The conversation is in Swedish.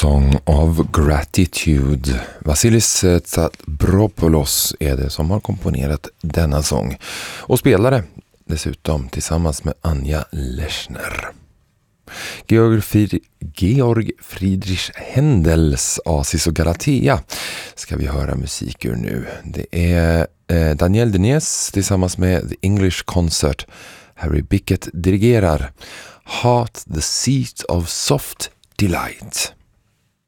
Song of Gratitude. Vasilis Tsatropoulos är det som har komponerat denna sång och spelade dessutom tillsammans med Anja Lechner. Georg Friedrich Händels Acis och Galatea ska vi höra musik ur nu. Det är Daniel Denies tillsammans med The English Concert. Harry Bickett dirigerar Heart, the Seat of Soft Delight.